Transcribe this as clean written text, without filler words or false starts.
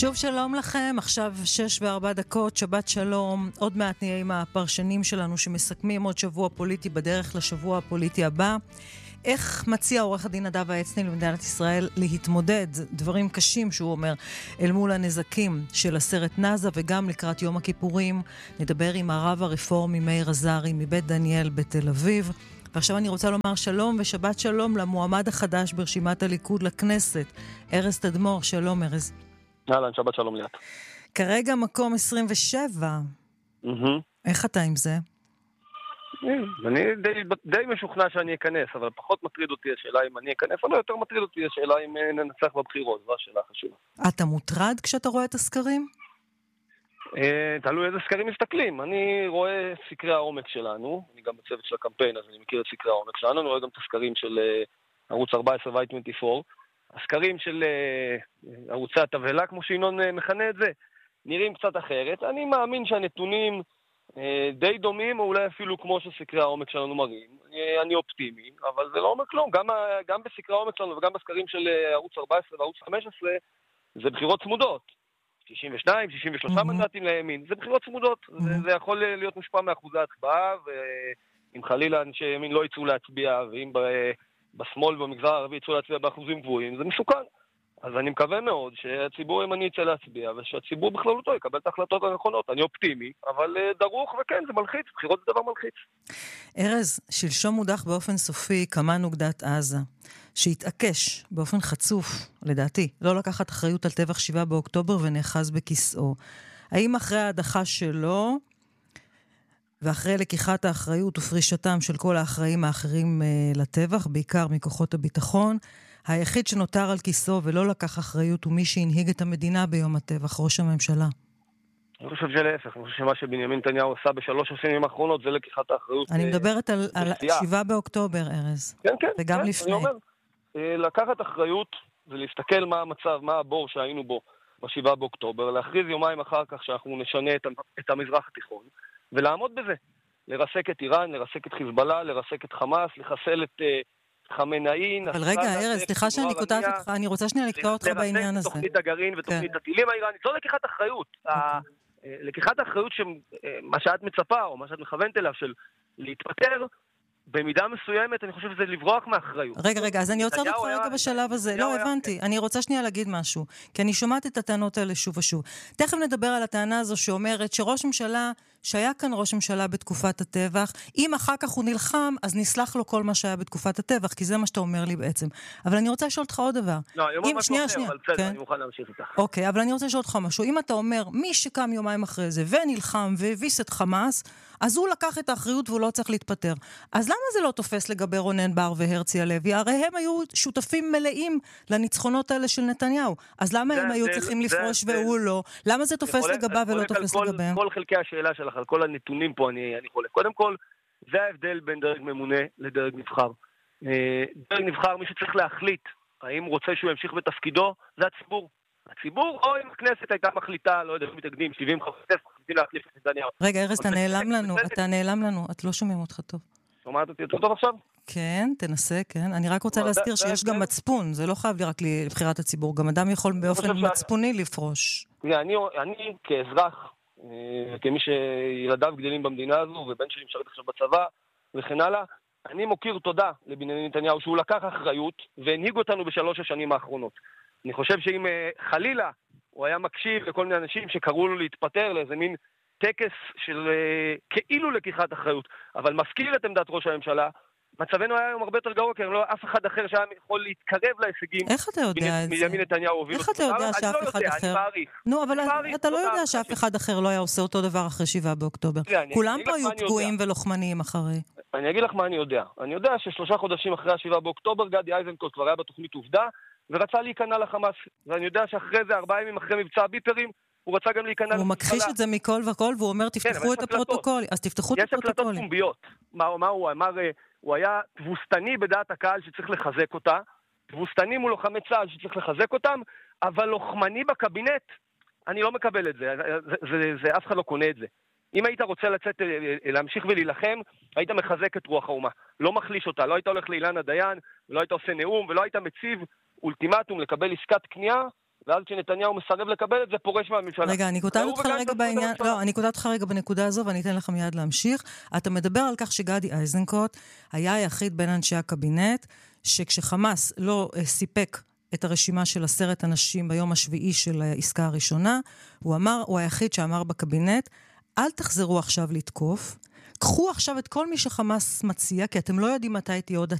שוב שלום לכם, עכשיו 6:04, שבת שלום. עוד מעט נהיה עם הפרשנים שלנו שמסכמים עוד שבוע פוליטי בדרך לשבוע הפוליטי הבא. איך מציע עורך הדין נדב העצני למדינת ישראל להתמודד, דברים קשים שהוא אומר, אל מול הנזקים של הסרט נאזה, וגם לקראת יום הכיפורים נדבר עם הרב הרפורמי מאיר עזרי מבית דניאל בתל אביב. ועכשיו אני רוצה לומר שלום ושבת שלום למועמד החדש ברשימת הליכוד לכנסת, ארז תדמור. שלום ארז. אהלן, שבת שלום ליאת. כרגע מקום 27. איך אתה עם זה? אני די משוכנע שאני אכנס, אבל פחות מטריד אותי השאלה אם אני אכנס, אבל יותר מטריד אותי השאלה אם ננצח בבחירות, זו השאלה החשובה. אתה מוטרד כשאתה רואה את הסקרים? תלוי איזה סקרים מסתכלים. אני רואה סקרי העומק שלנו, אני גם בצוות של הקמפיין, אז אני מכיר את סקרי העומק שלנו, אני רואה גם את הסקרים של ערוץ 14 ו-24, הסקרים של ערוצי התבהלה, כמו שינון מכנה את זה, נראים קצת אחרת. אני מאמין שהנתונים די דומים, או אולי אפילו כמו שסקרי העומק שלנו מראים. אני אופטימי, אבל זה לא אומר כלום. גם בסקרי העומק שלנו וגם בסקרים של ערוץ 14 וערוץ 15, זה בחירות צמודות. 62, 63 מנדטים לימין. זה בחירות צמודות. זה יכול להיות מושפע מאחוזי הצבעה, ואם חלילה אנשי ימין לא יצאו להצביע, ואם בשמאל ובמגזר הערבי יצאו להצביע באחוזים גבוהים, זה מסוכן. אז אני מקווה מאוד שהציבור ימני יצא להצביע, ושהציבור בכללותו יקבל את ההחלטות הנכונות. אני אופטימי, אבל דרוך, וכן, זה מלחיץ. בחירות זה דבר מלחיץ. ארז, שלשום מודח באופן סופי כמן אוגדת עזה, שהתעקש באופן חצוף, לדעתי, לא לקחת אחריות על טבח 7 באוקטובר ונאחז בכיסאו. האם אחרי ההדחה שלו, ואחרי לקיחת האחריות ופרישתם של כל האחראים האחרים לטבח, בעיקר מכוחות הביטחון, היחיד שנותר על כיסאו ולא לקח אחריות הוא מי שהנהיג את המדינה ביום הטבח, ראש הממשלה? אני חושב שלהפך, אני חושב שמה שבנימין נתניהו עשה בשלוש השנים האחרונות זה לקיחת האחריות. אני מדברת על 7 באוקטובר, ארז. כן, כן. וגם לפני. אני אומר, לקחת אחריות ולהסתכל מה המצב, מה הבור שהיינו בו ב7 באוקטובר, להכריז יומיים אחר כך שאנחנו נשנה את המזרח התיכון, ולעמוד בזה. לרסק את איראן, לרסק את חיזבאללה, לרסק את חמאס, לחסל את חמינאי. אבל רגע, ארז, סליחה שאני קוטעת אותך, אני רוצה שנייה לקטוע אותך בעניין הזה. לרסק תוכנית הגרעין ותוכנית הטילים האיראנית, זו לקיחת אחריות. לקיחת האחריות שמה שאת מצפה, או מה שאת מכוונת אליו, של להתפטר, במידה מסוימת, אני חושב שזה לברוח מאחריות. רגע, אז אני עוצרת אותך רגע בשלב הזה. לא, הבנתי. אני רוצה שנייה להגיד משהו, כי אני שומעת את הטענות האלה שוב ושוב. תכף נדבר על הטענה הזו שאומרת שראש ממשלה, שהיה כאן ראש ממשלה בתקופת הטבח, אם אחר כך הוא נלחם, אז נסלח לו כל מה שהיה בתקופת הטבח, כי זה מה שאתה אומר לי בעצם. אבל אני רוצה לשאול אותך עוד דבר. לא, אני אומר משהו אחר, אבל בסדר, אני מוכן להמשיך איתך. אוקיי, אבל אני רוצה לשאול אותך משהו. אם אתה אומר, מי שקם יומיים אחרי זה ונלחם והביס את חמאס, אז הוא לקח את האחריות והוא לא צריך להתפטר. אז למה זה לא תופס לגבי רונן בר והרצי הלוי? הרי הם היו שותפים מלאים לניצחונות האלה של נתניהו. אז למה הם היו צריכים לפרוש והוא לא? למה זה תופס לגביו ולא תופס לגביהם? כל חלקי השאלה שלך, על כל הנתונים פה אני חולק. קודם כל, זה ההבדל בין דרג ממונה לדרג נבחר. דרג נבחר, מי שצריך להחליט האם רוצה שהוא ימשיך בתפקידו, זה הציבור. הציבור, או אם הכנסת הייתה מחליטה, לא יודע, מתאגדים, 70 חברי כנסת, מחליטים להחליף את נתניהו. רגע, ארז, אתה נעלם לנו, את לא שומעים אותך טוב. שומעת אותי יותר טוב עכשיו? כן, תנסה, כן. אני רק רוצה להזכיר שיש גם מצפון, זה לא חייב לי רק לבחירת הציבור, גם אדם יכול באופן מצפוני לפרוש. אני כאזרח, כמי שילדיו גדלים במדינה הזו, ובן שלי משרת עכשיו בצבא, וכן הלאה, אני מוקיר תודה לבנימין נתניהו שהוא לקח אחריות, והנהיג אותנו בשלוש השנים האחרונות. אני חושב שאם חלילה הוא היה מקשיב לכל מיני אנשים שקראו לו להתפטר לאיזה מין טקס של כאילו לקיחת אחריות, אבל מזכיר את עמדת ראש הממשלה, מצבנו היה היום הרבה יותר גרוע, כי לא אף אחד אחר שהיה יכול להתקרב להישגים. איך אתה יודע את זה? בנימין נתניהו הוביל. איך אתה יודע שאף אחד אחר? אני מעריך. נו, אבל אתה לא יודע שאף אחד אחר לא היה עושה אותו דבר אחרי 7 באוקטובר. כולם פה היו פגועים ולוחמניים אחרי. אני אגיד לך מה אני יודע. אני יודע ש3 חודשים אחרי 7 באוקטובר, גדי איזנקוט כבר היה בתוכנית עובדה, ורצה להיכנע לחמאס. ואני יודע שאחרי זה, 4 ימים אחרי מבצע הביפרים, הוא רצה גם להיכנע הוא מכחיש את זה מכל וכל, והוא אומר, תפתחו את הפרוטוקול. אז תפתחו את הפרוטוקול. יש הקלטות פומביות. מה הוא אמר? הוא היה תבוסתני בדעת הקהל שצריך לחזק אותה, תבוסתני מול לוחמי צה"ל שצריך לחזק אותם, אבל לוחמני בקבינט, אני לא מקבל את זה. אף אחד לא קונה את זה. אם היית רוצה לצאת, להמשיך ולהילחם, היית מחזק את רוח האומה. לא מחליש אותה. לא היית הולך לאילנה דיין, ולא היית עושה נאום, ולא היית מציב אולטימטום לקבל עסקת קנייה, ואז כשנתניהו מסרב לקבל את זה, פורש מהממשלה. רגע, אני קוטעת אותך רגע בעניין, לא, אני קוטעת אותך רגע בנקודה הזו, ואני אתן לך מיד להמשיך. אתה מדבר על כך שגדי איזנקוט היה היחיד בין אנשי הקבינט, שכשחמאס לא סיפק את הרשימה של 10 אנשים ביום השביעי של העסקה הראשונה, הוא היחיד שאמר בקבינט, אל תחזרו עכשיו לתקוף, קחו עכשיו את כל מי שחמאס מציע, כי אתם לא יודעים מתי תהיה עוד